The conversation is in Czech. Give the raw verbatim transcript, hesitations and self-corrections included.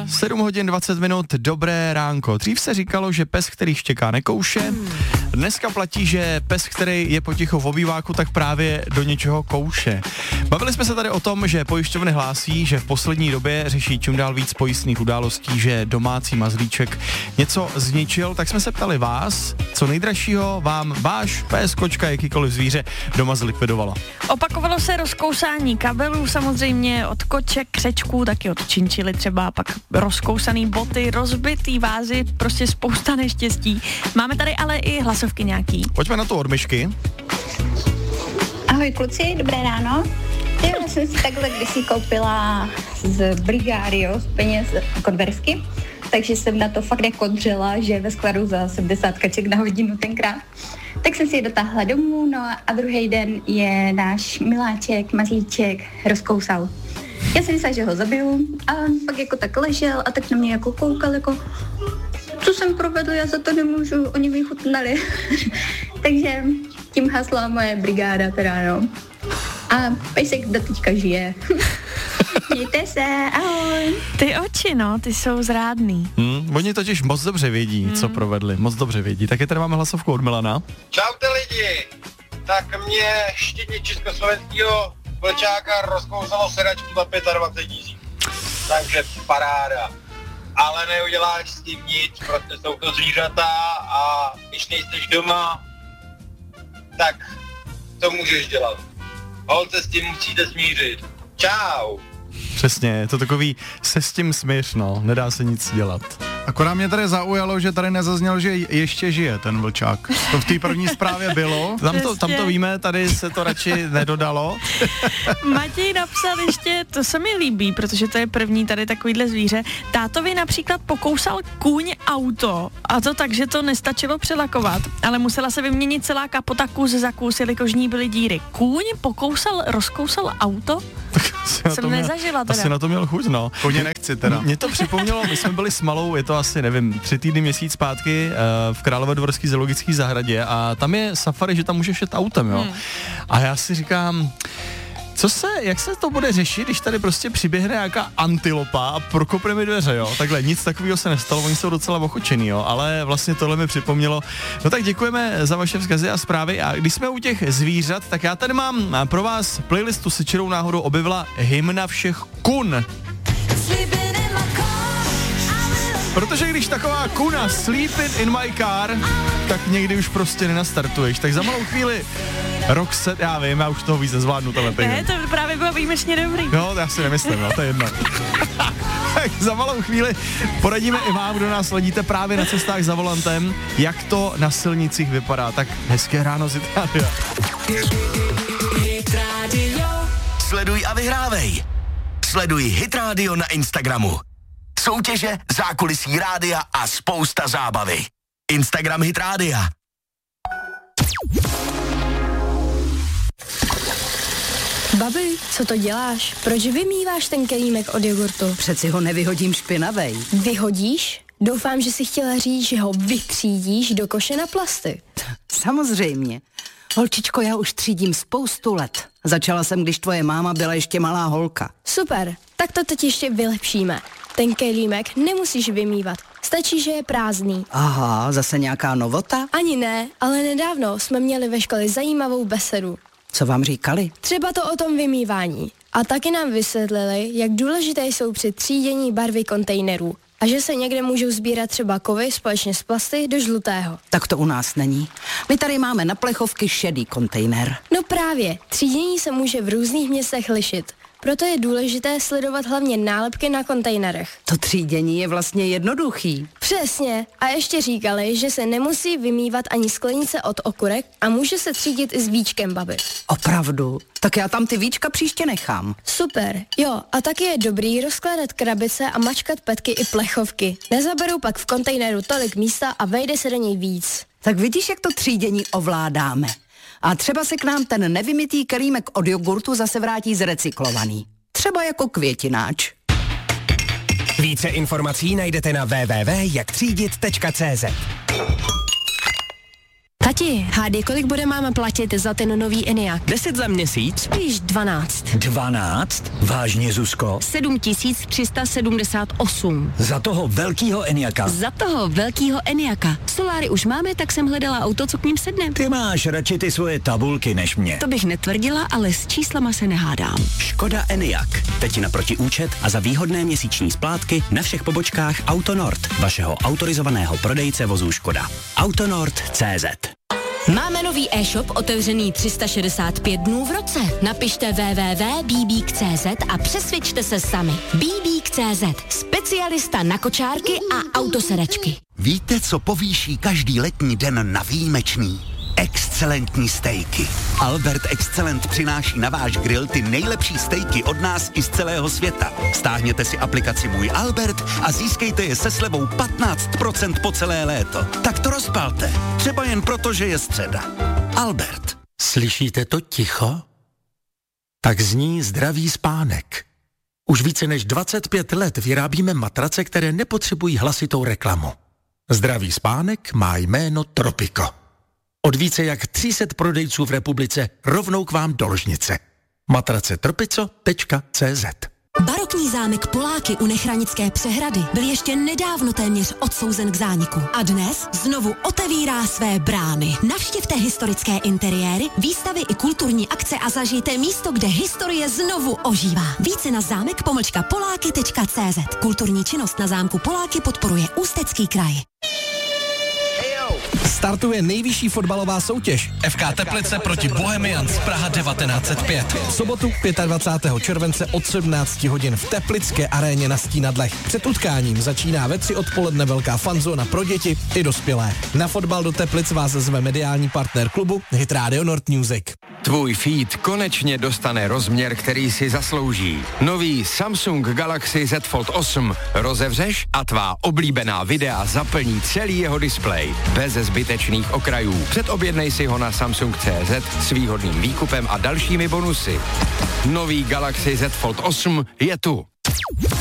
sedm hodin dvacet minut, dobré ránko. Dřív se říkalo, že pes, který štěká, nekouše. Dneska platí, že pes, který je potichu v obýváku, tak právě do něčeho kouše. Bavili jsme se tady o tom, že pojišťovny hlásí, že v poslední době řeší čím dál víc pojistných událostí, že domácí mazlíček něco zničil, tak jsme se ptali vás, co nejdražšího vám váš pes, kočka, jakýkoliv zvíře doma zlikvidovalo. Opakovalo se rozkousání kabelů, samozřejmě od koček, křečků, taky od činčily třeba, pak rozkousaný boty, rozbitý vázy, prostě spousta neštěstí. Máme tady ale i hlasovky nějaký. Pojďme na to od Myšky. Ahoj kluci, dobré ráno. Já jsem si takhle kdysi koupila z brigády, jo, z peněz konversky, takže jsem na to fakt jako dřela, že ve skladu za sedmdesát kaček na hodinu tenkrát. Tak jsem si je dotáhla domů, no a druhý den je náš miláček, mazlíček rozkousal. Já jsem myslela, že ho zabiju a pak jako tak ležel a tak na mě jako koukal, jako co jsem provedl, já za to nemůžu, oni mi chutnali. Takže tím hasla moje brigáda teda, no. A pejsek do teďka žije. Mějte se, ahoj. Ty oči, no, ty jsou zrádný. Hmm, oni totiž moc dobře vědí, hmm. co provedli, moc dobře vědí. Taky tady máme hlasovku od Milana. Čaute lidi, tak mě štěně československého vlčáka rozkousalo sedačku za dvacet pět tisíc. Takže paráda. Ale neuděláš s tím nic, protože jsou to zvířata a když nejsteš doma, tak to můžeš dělat. Holce, s tím musíte smířit. Čau. Přesně, je to takový se s tím smíř, no, nedá se nic dělat. Akorát mě tady zaujalo, že tady nezazněl, že ještě žije ten vlčák. To v té první zprávě bylo. Tam to, tam to víme, tady se to radši nedodalo. Matěj napsal ještě, to se mi líbí, protože to je první tady takovýhle zvíře. Tátovi například pokousal kůň auto, a to tak, že to nestačilo přelakovat, ale musela se vyměnit celá kapota kus za kus, jelikož ní byly díry. Kůň pokousal, rozkousal auto? Jsem nezažila teda. Asi na to měl chuť, no. Koně nechci teda. Mě to připomnělo, my jsme byli s malou, je to asi, nevím, tři týdny, měsíc zpátky uh, v Královédvorské zoologické zahradě a tam je safari, že tam můžeš jet autem, jo. Hmm. A já si říkám, co se, jak se to bude řešit, když tady prostě přiběhne nějaká antilopa a prokopne mi dveře, jo. Takhle, nic takového se nestalo, oni jsou docela ochočený, jo, ale vlastně tohle mi připomnělo. No tak děkujeme za vaše vzkazy a zprávy a když jsme u těch zvířat, tak já tady mám pro vás playlistu, se čirou náhodou objevila hymna všech kun. Protože když taková kuna Sleeping in my car, tak někdy už prostě nenastartuješ. Tak za malou chvíli Roxette, já vím, já už toho víc nezvládnu tohle týden. Ne, to právě bylo výjimečně dobrý. No, to já si nemyslím, no, to je jedno. Tak za malou chvíli poradíme i vám, kdo nás sledíte právě na cestách za volantem, jak to na silnicích vypadá. Tak hezké ráno z Itálie. Sleduj a vyhrávej. Sleduj Hit Radio na Instagramu. Soutěže, zákulisí rádia a spousta zábavy. Instagram Hit Rádia. Babi, co to děláš? Proč vymýváš ten kelímek od jogurtu? Přeci ho nevyhodím špinavej. Vyhodíš? Doufám, že jsi chtěla říct, že ho vytřídíš do koše na plasty. Samozřejmě. Holčičko, já už třídím spoustu let. Začala jsem, když tvoje máma byla ještě malá holka. Super, tak to teď ještě vylepšíme. Ten kelímek nemusíš vymývat, stačí, že je prázdný. Aha, zase nějaká novota? Ani ne, ale nedávno jsme měli ve škole zajímavou besedu. Co vám říkali? Třeba to o tom vymývání. A taky nám vysvětlili, jak důležité jsou při třídění barvy kontejnerů. A že se někde můžou sbírat třeba kovy společně s plasty do žlutého. Tak to u nás není. My tady máme na plechovky šedý kontejner. No právě, třídění se může v různých městech lišit. Proto je důležité sledovat hlavně nálepky na kontejnerech. To třídění je vlastně jednoduchý. Přesně. A ještě říkali, že se nemusí vymývat ani sklenice od okurek a může se třídit i s víčkem, babi. Opravdu? Tak já tam ty víčka příště nechám. Super. Jo, a taky je dobrý rozkládat krabice a mačkat petky i plechovky. Nezaberou pak v kontejneru tolik místa a vejde se do něj víc. Tak vidíš, jak to třídění ovládáme. A třeba se k nám ten nevymytý kelímek od jogurtu zase vrátí zrecyklovaný. Třeba jako květináč. Více informací najdete na w w w tečka jak třídit tečka c z. Tati, hádej, kolik bude máma platit za ten nový Enyaq? deset za měsíc? Spíš dvanáct. dvanáct? Vážně, Zuzko? sedm tisíc tři sta sedmdesát osm. Za toho velkýho Enyaka? Za toho velkýho Enyaka. Soláry už máme, tak jsem hledala auto, co k ním sedne. Ty máš radši ty svoje tabulky než mě. To bych netvrdila, ale s číslama se nehádám. Škoda Enyaq. Teď naproti účet a za výhodné měsíční splátky na všech pobočkách Autonord, vašeho autorizovaného prodejce vozů Škoda. Autonord tečka cé zet. Máme nový e-shop otevřený tři sta šedesát pět dnů v roce. Napište w w w tečka b b k tečka c z a přesvědčte se sami. b b k tečka c z. Specialista na kočárky a autosedačky. Víte, co povýší každý letní den na výjimečný? Excelentní stejky. Albert Excellent přináší na váš grill ty nejlepší stejky od nás i z celého světa. Stáhněte si aplikaci Můj Albert a získejte je se slevou patnáct procent po celé léto. Tak to rozpalte. Třeba jen proto, že je středa. Albert. Slyšíte to ticho? Tak zní zdravý spánek. Už více než dvacet pět let vyrábíme matrace, které nepotřebují hlasitou reklamu. Zdravý spánek má jméno Tropico. Od více jak tři sta prodejců v republice rovnou k vám do ložnice. matrace tropico tečka cé zet. Barokní zámek Poláky u Nechranické přehrady byl ještě nedávno téměř odsouzen k zániku. A dnes znovu otevírá své brány. Navštivte historické interiéry, výstavy i kulturní akce a zažijte místo, kde historie znovu ožívá. Více na zámek pomlčka poláky tečka cé zet. Kulturní činnost na zámku Poláky podporuje Ústecký kraj. Startuje nejvyšší fotbalová soutěž. F K Teplice proti Bohemians Praha devatenáct set pět. V sobotu dvacátého pátého července od sedmnácti hodin v Teplické aréně na Stínadlech. Před utkáním začíná ve tři odpoledne velká fanzóna pro děti i dospělé. Na fotbal do Teplic vás zve mediální partner klubu Hit Radio Nord Music. Tvůj feed konečně dostane rozměr, který si zaslouží. Nový Samsung Galaxy Z Fold osm rozevřeš a tvá oblíbená videa zaplní celý jeho displej. Bez zbytečných okrajů. Předobjednej si ho na Samsung tečka cé zet s výhodným výkupem a dalšími bonusy. Nový Galaxy Z Fold osm je tu.